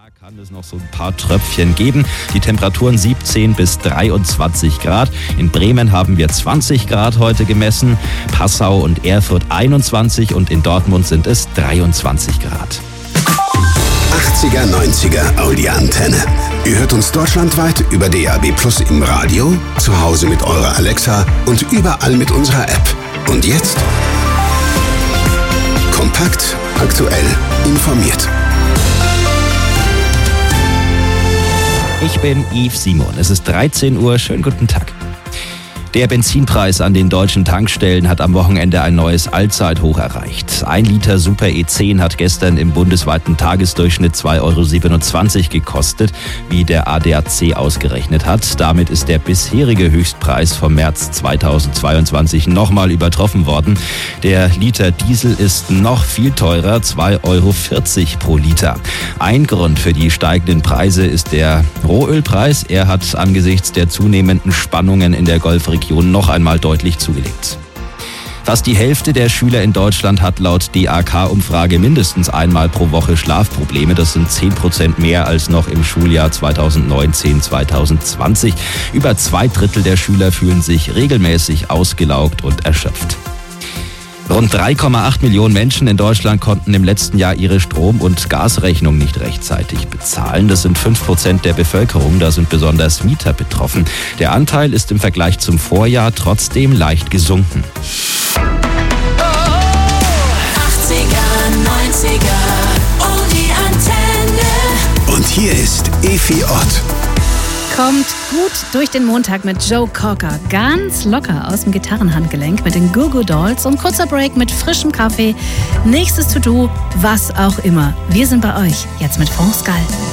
Kann es noch so ein paar Tröpfchen geben. Die Temperaturen 17 bis 23 Grad. In Bremen haben wir 20 Grad heute gemessen, Passau und Erfurt 21 und in Dortmund sind es 23 Grad. 80er, 90er Audi-Antenne. Ihr hört uns deutschlandweit über DAB+ im Radio, zu Hause mit eurer Alexa und überall mit unserer App. Und jetzt? Kompakt, aktuell, informiert. Ich bin Yves Simon. Es ist 13 Uhr. Schönen guten Tag. Der Benzinpreis an den deutschen Tankstellen hat am Wochenende ein neues Allzeithoch erreicht. 1 Liter Super E10 hat gestern im bundesweiten Tagesdurchschnitt 2,27 € gekostet, wie der ADAC ausgerechnet hat. Damit ist der bisherige Höchstpreis vom März 2022 nochmal übertroffen worden. Der Liter Diesel ist noch viel teurer, 2,40 € pro Liter. Ein Grund für die steigenden Preise ist der Rohölpreis. Er hat angesichts der zunehmenden Spannungen in der Golfregion noch einmal deutlich zugelegt. Fast die Hälfte der Schüler in Deutschland hat laut DAK-Umfrage mindestens einmal pro Woche Schlafprobleme. Das sind 10% mehr als noch im Schuljahr 2019/2020. Über 2/3 der Schüler fühlen sich regelmäßig ausgelaugt und erschöpft. Rund 3,8 Millionen Menschen in Deutschland konnten im letzten Jahr ihre Strom- und Gasrechnung nicht rechtzeitig bezahlen. Das sind 5% der Bevölkerung, da sind besonders Mieter betroffen. Der Anteil ist im Vergleich zum Vorjahr trotzdem leicht gesunken. 80er, 90er, oh die Antenne. Und hier ist Efi Ott. Kommt gut durch den Montag mit Joe Cocker. Ganz locker aus dem Gitarrenhandgelenk mit den Goo Goo Dolls und kurzer Break mit frischem Kaffee. Nächstes To-Do, was auch immer. Wir sind bei euch, jetzt mit France Gall.